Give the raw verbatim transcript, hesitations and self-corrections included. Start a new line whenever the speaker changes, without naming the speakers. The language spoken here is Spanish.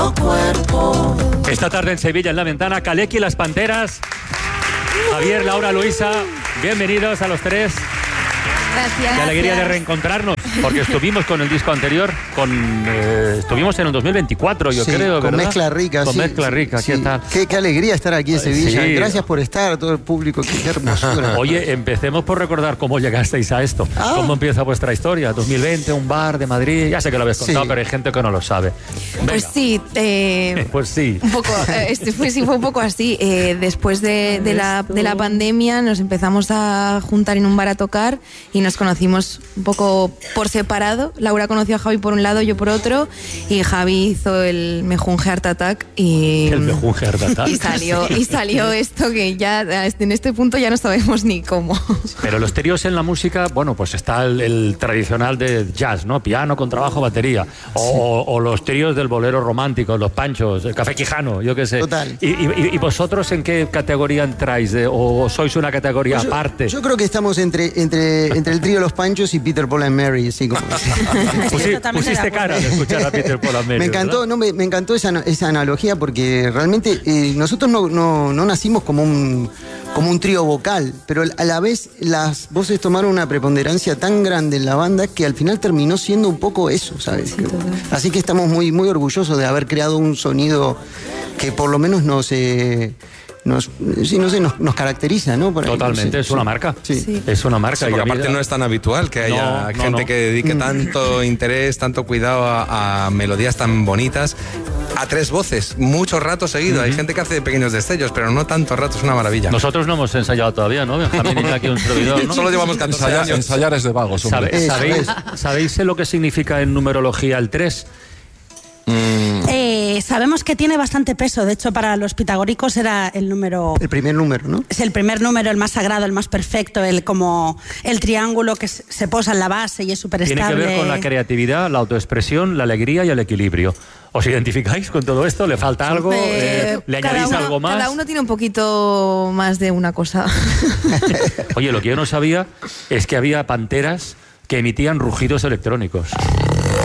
nuestro cuerpo.
Esta tarde en Sevilla, en La Ventana, Kaleki y las Panteras. Javier, Laura, Luisa, bienvenidos a los tres.
Gracias.
Qué alegría de reencontrarnos, porque estuvimos con el disco anterior, con eh, estuvimos en el dos mil veinticuatro, yo
sí,
creo,
con
¿verdad?
Mezcla Rica.
Con
sí,
Mezcla Rica,
sí,
¿qué tal?
Qué, qué alegría estar aquí en Sevilla.
Sí.
Gracias por estar, a todo el público. Qué, qué hermosura.
Oye, empecemos por recordar cómo llegasteis a esto.
Ah.
¿Cómo empieza vuestra historia? dos mil veinte, un bar de Madrid. Ya sé que lo habéis contado,
Sí.
pero hay gente que no lo sabe. Venga.
Pues sí, eh,
Pues sí.
un poco, eh, este fue, sí, fue un poco así. Eh, después de, de, la, de la pandemia nos empezamos a juntar en un bar a tocar y nos conocimos un poco por separado. Laura conoció a Javi por un lado, yo por otro, y Javi hizo el Mejunje Art Attack y,
El Mejunje Art Attack.
y salió, y salió esto que ya en este punto ya no sabemos ni cómo.
Pero los tríos en la música, bueno, pues está el, el tradicional de jazz, ¿no? Piano, contrabajo, batería. O, o los tríos del bolero romántico, los panchos, el café quijano, yo qué sé.
Total.
¿Y, y, y vosotros en qué categoría entráis? De, ¿O sois una categoría
Pues yo,
aparte?
Yo creo que estamos entre, entre, entre el trío Los Panchos y Peter, Paul and Mary, así como.
Pusi-
totalmente
pusiste
de acuerdo.
cara de escuchar a Peter Paul and Mary,
Me encantó,
¿verdad?
no, me, me encantó esa, esa analogía porque realmente eh, nosotros no, no, no nacimos como un, como un trío vocal, pero a la vez las voces tomaron una preponderancia tan grande en la banda que al final terminó siendo un poco eso, ¿sabes? Así que estamos muy, muy orgullosos de haber creado un sonido que por lo menos nos... Eh, Nos, sí, no sé, nos, nos caracteriza, ¿no? Por ahí,
Totalmente,
sí,
es una
sí.
marca.
Sí.
Sí.
Es una marca.
Sí,
y
porque
a mí-
aparte no es tan habitual que haya
No, no,
gente
no.
que dedique
Mm.
tanto interés, tanto cuidado a, a melodías tan bonitas, a tres voces, mucho rato seguido. Hay gente que hace pequeños destellos, pero no tanto rato, es una maravilla.
Nosotros no hemos ensayado todavía, ¿no? Benjamín y aquí un servidor, ¿no?
Solo llevamos catorce
Ensayar,
años.
ensayar es de vagos, hombre.
¿Sabe-
Eso
¿Sabéis, ¿Sabéis lo que significa en numerología el tres?
Eh, sabemos que tiene bastante peso. De hecho, para los pitagóricos era el número...
El primer número, ¿no?
Es el primer número, el más sagrado, el más perfecto, el como el triángulo que se se posa en la base y es súper
Tiene
estable.
que ver con la creatividad, la autoexpresión, la alegría y el equilibrio. ¿Os identificáis con todo esto? ¿Le falta algo?
Eh,
Eh, ¿Le
cada
añadís
uno-
algo más?
Cada uno tiene un poquito más de una cosa.
Oye, lo que yo no sabía es que había panteras que emitían rugidos electrónicos.